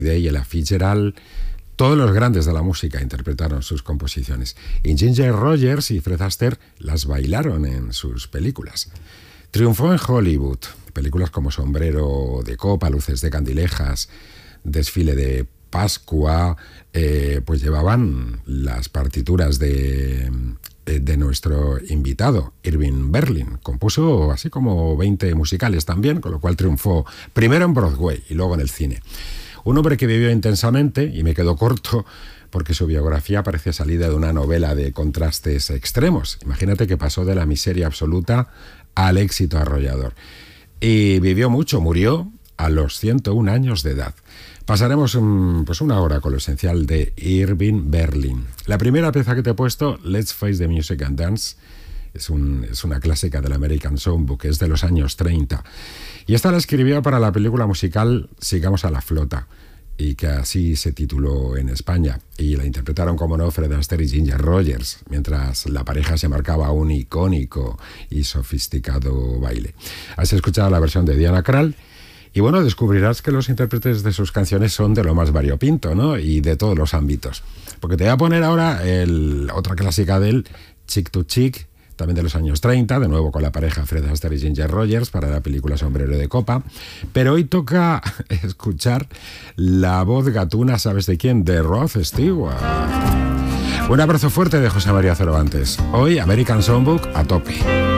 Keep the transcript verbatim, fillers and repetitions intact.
y Ella Fitzgerald, todos los grandes de la música interpretaron sus composiciones. Y Ginger Rogers y Fred Astaire las bailaron en sus películas. Triunfó en Hollywood. Películas como Sombrero de Copa, Luces de Candilejas, Desfile de Pascua, eh, pues llevaban las partituras de, de nuestro invitado, Irving Berlin. Compuso así como veinte musicales también, con lo cual triunfó primero en Broadway y luego en el cine. Un hombre que vivió intensamente, y me quedo corto, porque su biografía parece salida de una novela de contrastes extremos. Imagínate que pasó de la miseria absoluta al éxito arrollador. Y vivió mucho, murió a los ciento un años de edad. Pasaremos pues una hora con lo esencial de Irving Berlin. La primera pieza que te he puesto, Let's Face the Music and Dance, es, un, es una clásica del American Songbook, es de los años treinta. Y esta la escribió para la película musical Sigamos a la Flota, y que así se tituló en España. Y la interpretaron, como no, Fred Astaire y Ginger Rogers, mientras la pareja se marcaba un icónico y sofisticado baile. Has escuchado la versión de Diana Krall. Y bueno, descubrirás que los intérpretes de sus canciones son de lo más variopinto, ¿no? Y de todos los ámbitos. Porque te voy a poner ahora el, otra clásica de él, Chick to Chick, también de los años treinta, de nuevo con la pareja Fred Astaire y Ginger Rogers para la película Sombrero de Copa. Pero hoy toca escuchar la voz gatuna, ¿sabes de quién? De Rod Stewart. Un abrazo fuerte de José María Cervantes. Hoy American Songbook a tope.